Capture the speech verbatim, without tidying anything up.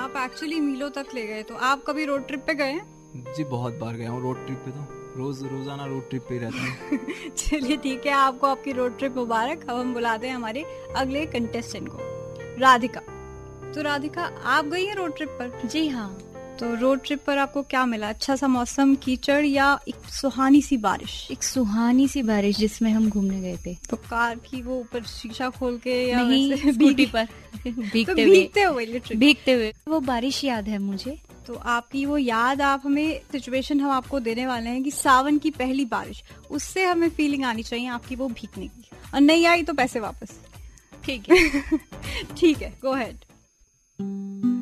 आप एक्चुअली मीलों तक ले गए। तो आप कभी रोड ट्रिप पे गए हैं? जी बहुत बार गया हूँ रोड ट्रिप पे, तो रोज रोजाना रोड ट्रिप पे ही रहता हूँ। चलिए ठीक है, आपको आपकी रोड ट्रिप मुबारक। अब हम बुलाते हैं हमारे अगले कंटेस्टेंट को, राधिका। तो राधिका, आप गई हैं रोड ट्रिप पर? जी हाँ। तो रोड ट्रिप पर आपको क्या मिला? अच्छा सा मौसम, कीचड़, या एक सुहानी सी बारिश? एक सुहानी सी बारिश जिसमें हम घूमने गए थे। तो कार की वो ऊपर शीशा खोल के या नहीं, स्कूटी पर भीगते तो हुए भीगते हुए भीगते हुए वो बारिश याद है मुझे। तो आपकी वो याद, आप हमें सिचुएशन हम आपको देने वाले हैं कि सावन की पहली बारिश, उससे हमें फीलिंग आनी चाहिए आपकी वो भीगने की, और नहीं आई तो पैसे वापस। ठीक है। ठीक है, गो अहेड।